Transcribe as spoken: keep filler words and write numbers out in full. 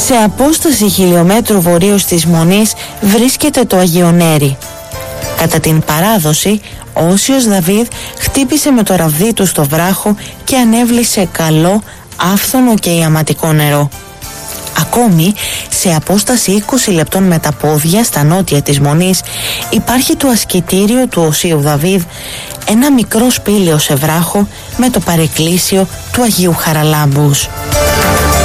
Σε απόσταση χιλιόμετρου βορείως της Μονής βρίσκεται το Αγιονέρι. Κατά την παράδοση, ο Όσιος Δαβίδ χτύπησε με το ραβδί του στο βράχο και ανέβλησε καλό, άφθονο και ιαματικό νερό. Ακόμη, σε απόσταση είκοσι λεπτών με τα πόδια στα νότια της Μονής υπάρχει το ασκητήριο του Οσίου Δαβίδ, ένα μικρό σπήλαιο σε βράχο με το παρεκκλήσιο του Αγίου Χαραλάμπους.